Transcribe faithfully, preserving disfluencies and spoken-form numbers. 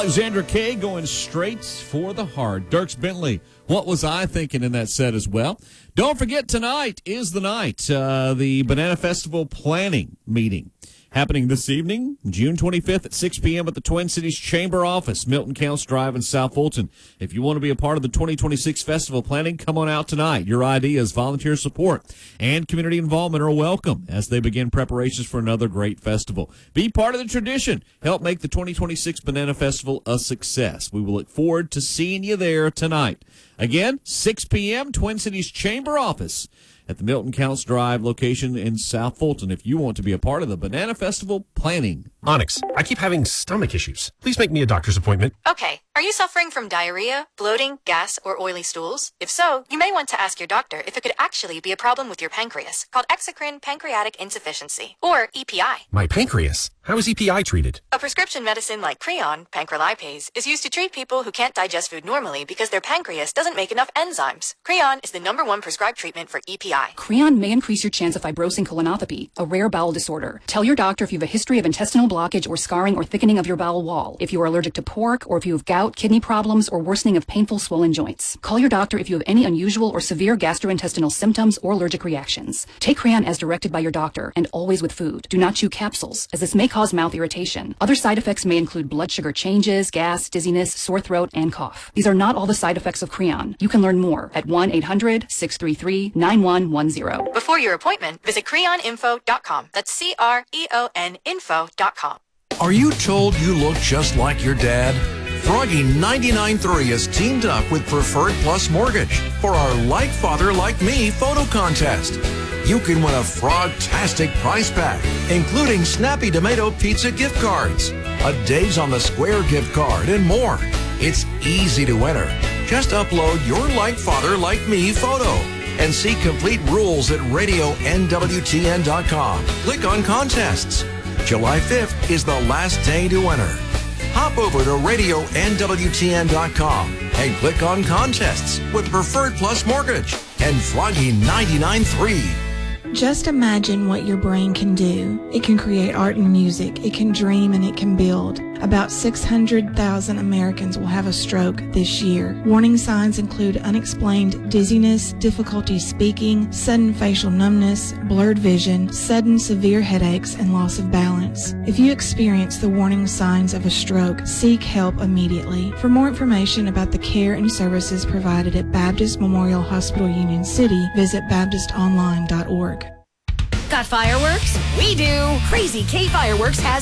Alexandra Kay going straight for the heart. Dierks Bentley, what was I thinking in that set as well? Don't forget, tonight is the night, uh, the Banana Festival planning meeting. Happening this evening, June twenty-fifth at six p.m. at the Twin Cities Chamber Office, Milton Counts Drive in South Fulton. If you want to be a part of the twenty twenty-six festival planning, come on out tonight. Your ideas, volunteer support, and community involvement are welcome as they begin preparations for another great festival. Be part of the tradition. Help make the twenty twenty-six Banana Festival a success. We will look forward to seeing you there tonight. Again, six p.m., Twin Cities Chamber Office at the Milton Counts Drive location in South Fulton if you want to be a part of the Banana Festival planning. Onyx, I keep having stomach issues. Please make me a doctor's appointment. Okay. Are you suffering from diarrhea, bloating, gas, or oily stools? If so, you may want to ask your doctor if it could actually be a problem with your pancreas, called exocrine pancreatic insufficiency, or E P I. My pancreas? How is E P I treated? A prescription medicine like Creon, pancrelipase, is used to treat people who can't digest food normally because their pancreas doesn't make enough enzymes. Creon is the number one prescribed treatment for E P I. Creon may increase your chance of fibrosing colonopathy, a rare bowel disorder. Tell your doctor if you have a history of intestinal blockage or scarring or thickening of your bowel wall, if you are allergic to pork, or if you have gout, kidney problems, or worsening of painful swollen joints. Call your doctor if you have any unusual or severe gastrointestinal symptoms or allergic reactions. Take Creon as directed by your doctor, and always with food. Do not chew capsules, as this may cause mouth irritation. Other side effects may include blood sugar changes, gas, dizziness, sore throat, and cough. These are not all the side effects of Creon. You can learn more at one eight hundred, six three three, nine one one zero. Before your appointment, visit creon info dot com. That's C R E O N info dot com. Are you told you look just like your dad? Froggy ninety-nine point three has teamed up with Preferred Plus Mortgage for our Like Father Like Me photo contest. You can win a frog-tastic prize pack, including Snappy Tomato Pizza gift cards, a Days on the Square gift card, and more. It's easy to enter. Just upload your Like Father Like Me photo and see complete rules at radio N W T N dot com. Click on Contests. July fifth is the last day to enter. Hop over to radio N W T N dot com and click on Contests with Preferred Plus Mortgage and Froggy ninety-nine point three. Just imagine what your brain can do. It can create art and music. It can dream and it can build. About six hundred thousand Americans will have a stroke this year. Warning signs include unexplained dizziness, difficulty speaking, sudden facial numbness, blurred vision, sudden severe headaches, and loss of balance. If you experience the warning signs of a stroke, seek help immediately. For more information about the care and services provided at Baptist Memorial Hospital Union City, visit baptist online dot org. Got fireworks? We do! Crazy K Fireworks has